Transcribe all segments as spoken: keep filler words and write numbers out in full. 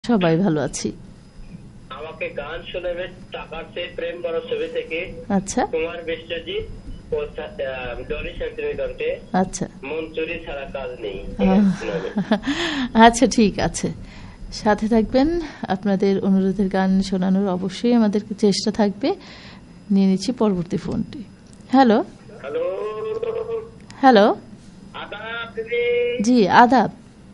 সবাই ভালো আছি। আমাকে গান শোনাবে টাকার চেয়ে প্রেম বড় ছবি থেকে। আচ্ছা, কুমার বিশ্বজিৎ ও ডলি সেন্টিমেন্টে। আচ্ছা, মন চুরি ছাড়া কাজ নেই। আচ্ছা ঠিক আছে, সাথে থাকবেন। আপনাদের অনুরোধের গান শোনানোর অবশ্যই আমাদের চেষ্টা থাকবে। নিয়ে নিচ্ছি পরবর্তী ফোনটি। হ্যালো হ্যালো হ্যালো আদাব দিদি। জি আদাব।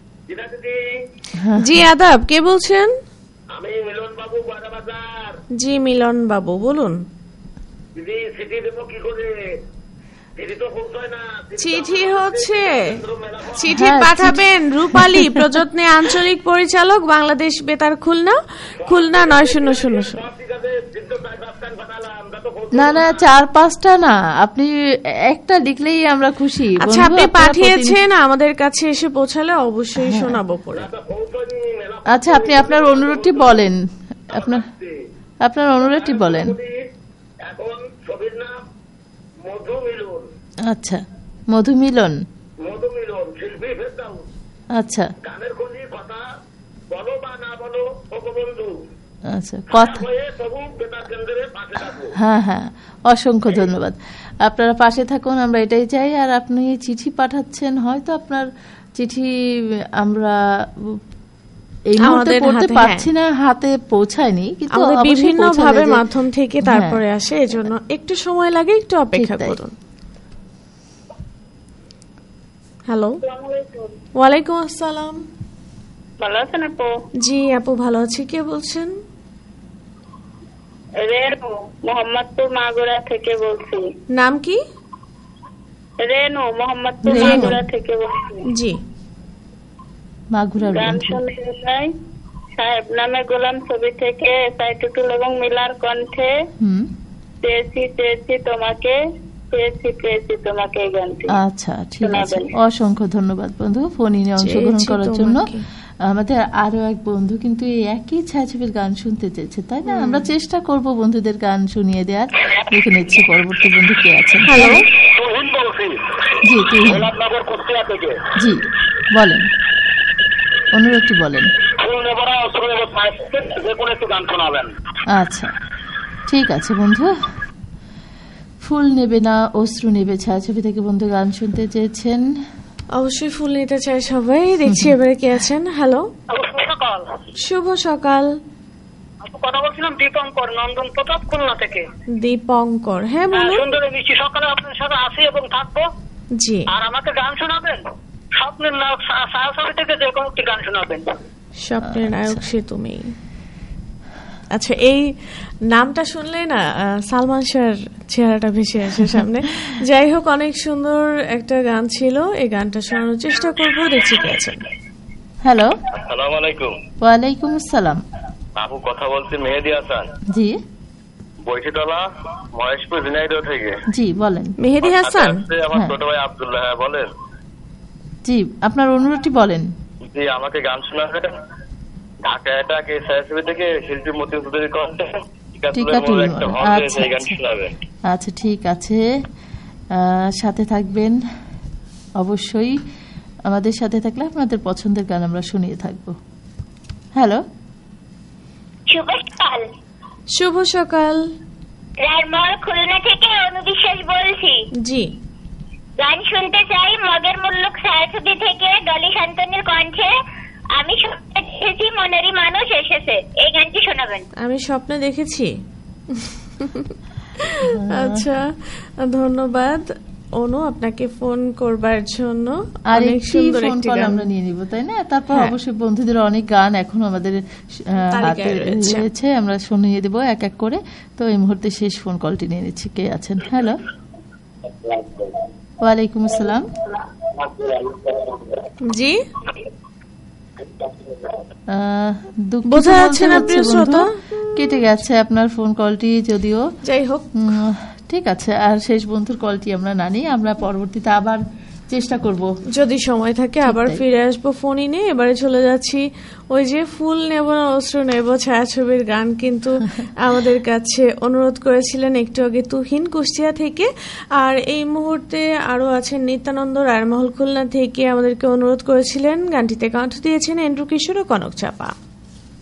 জি আদাব, কে বলছেন? আমি মিলন বাবু, বাজার। জি মিলন বাবু বলুন। দিদি চিঠি দেবো কি করে? চিঠি তো পৌঁছায় না। চিঠি হচ্ছে চিঠি পাঠাবেন রূপালী প্রযত্নে আঞ্চলিক পরিচালক, বাংলাদেশ বেতার, খুলনা, খুলনা নয় শূন্য শূন্য শূন্য। না না, চার পাঁচটা না, আপনি একটা লিখলেই আমরা খুশি। আচ্ছা, আপনি পাঠিয়েছেন, আমাদের কাছে এসে পৌঁছালে অবশ্যই শোনাবো পরে। আচ্ছা, আপনি আপনার অনুরোধটি বলেন। আপনার আপনার অনুরোধটি বলেন। এখন ছবির নাম মধু মিলন। আচ্ছা, মধু মিলন। মধু মিলন শিল্পী ফেরদাউস। আচ্ছা, গানের কোনি কথা বলো বা না বলো বঙ্গবন্ধু। আচ্ছা, কথা হ্যাঁ হ্যাঁ, অসংখ্য ধন্যবাদ। আপনারা পাশে থাকুন, আমরা এটাই চাই। আর আপনি চিঠি পাঠাচ্ছেন, হয়তো আপনার চিঠি আমরা এই মুহূর্তে পড়তে পারছি না, হাতে পৌঁছায়নি, কিন্তু বিভিন্ন ভাবে মাধ্যম থেকে তারপরে আসে, এজন্য একটু সময় লাগে, একটু অপেক্ষা করুন। হ্যালো, ওয়ালাইকুম আসসালাম। ভালো আছেন আপু? জি আপু ভালো আছি, কে বলছেন? রেনু, মোহাম্মদপুর মাগুরা থেকে বলছি। নাম কি? রেনু, মোহাম্মদপুর মাগুরা থেকে বলছি। জি, মাগুরার গান শুনে নাই সাহেব নামে গোলাম ছবি থেকে সাইটুটুল এবং মিলার কণ্ঠে পেয়েছি পেয়েছি তোমাকে, পেয়েছি পেয়েছি তোমাকে এই গানটি। আচ্ছা ঠিক আছে, অসংখ্য ধন্যবাদ বন্ধু ফোন ইনে অংশগ্রহণ করার জন্য। আমাদের আরো এক বন্ধু কিন্তু এই একই ছায়াছবির গান শুনতে চেয়েছে, তাই না? আমরা চেষ্টা করব বন্ধুদের গান শুনিয়ে দেওয়ার। দেখে নিচ্ছি পরবর্তী বন্ধু কে আছেন। হ্যালো, জি তুহিন, জি বলেন, অনুরোধটি বলেন। আচ্ছা ঠিক আছে বন্ধু, ফুল নেবে না অশ্রু নেবে ছায়াছবি থেকে বন্ধু গান শুনতে চেয়েছেন। অবশ্যই ফুল নিতে চাই সবাই। দেখছি এবারে কে আছেন। হ্যালো, শুভ সকাল। কথা বলছিলাম দীপঙ্কর, নন্দন প্রতাপ, খুলনা থেকে। দীপঙ্কর, হ্যাঁ বলুন। সুন্দর মিষ্টি সকালে আপনার সাথে আসি এবং থাকবো। জি, আর আমাকে গান শোনাবেন, স্বপ্নের নায়ক ছায়াছবি থেকে যে কোনো একটি গান শোনাবেন। স্বপ্নের নায়ক সে তুমি। আচ্ছা, এই নামটা শুনলে না সালমান শাহর চেহারাটা ভেসে আসে সামনে। যাই হোক, অনেক সুন্দর একটা গান ছিল, এই গানটা শোনানোর চেষ্টা করবো। দেখছি কে আছেন। হ্যালো, আসসালামু আলাইকুম। ওয়ালাইকুম আসসালাম। আপু কথা বলছি মেহেদি হাসান। জি, বৈশিতলা মহেশপুর ঝিনাইদহ থেকে। জি বলেন। মেহেদি হাসান, আমার ছোট ভাই আব্দুল্লাহ। হ্যাঁ বলেন। জি, আপনার অনুরোধটি বলেন। জি, আমাকে গান শোনাবেন ঢাকা এটাকে ছায়াছবি থেকে শিল্পী মতিন চৌধুরীর কণ্ঠে। আচ্ছা ঠিক আছে, সাথে থাকবেন অবশ্যই। আমাদের সাথে থাকলে আপনাদের পছন্দের গান আমরা শুনিয়ে থাকবো। হ্যালো, শুভ সকাল। শুভ সকাল। রায়মহল খুলনা থেকে অনুবিশ্বাস বলছি। জি, গান শুনতে চাই মগের মুল্লুক ছায়াছবি থেকে ডলি শান্তনের কণ্ঠে আমি স্বপ্নে দেখেছি মনেরই মানুষ এসেছে, এই গানটি শোনাবেন। আমি স্বপ্নে দেখেছি। আচ্ছা ধন্যবাদ অনু আপনাকে ফোন করবার জন্য। অনেক সুন্দর একটি গান আমরা নিয়ে নিব, তাই না? তারপর অবশ্যই বন্ধুদের অনেক গান এখন আমাদের হাতে রয়েছে, আমরা শুনিয়ে দেব এক এক করে। তো এই মুহূর্তে শেষ ফোন কলটি নিয়ে নিচ্ছি। কে আছেন? হ্যালো, ওয়ালাইকুম আসসালাম। জি, বোঝা যাচ্ছে না প্রিয় শ্রোতা, কেটে গেছে আপনার ফোন কলটি। যদিও যাই হোক ঠিক আছে, আর শেষ বন্ধুর কলটি আমরা না নিই, আমরা পরবর্তীতে আবার চেষ্টা করব, যদি সময় থাকে আবার ফিরে আসবো ফোন ইনে। এবারে চলে যাচ্ছি ওই যে ফুল নেব না অস্ত্র নেব ছায়াছবির গান কিন্তু আমাদের কাছে অনুরোধ করেছিলেন একটু আগে তুহিন কুষ্টিয়া থেকে। আর এই মুহূর্তে আরো আছেন নিত্যানন্দ রায়মহল খুলনা থেকে, আমাদেরকে অনুরোধ করেছিলেন, গানটিতে কণ্ঠ দিয়েছেন এন্ড্রু কিশোর ও কনক চাপা।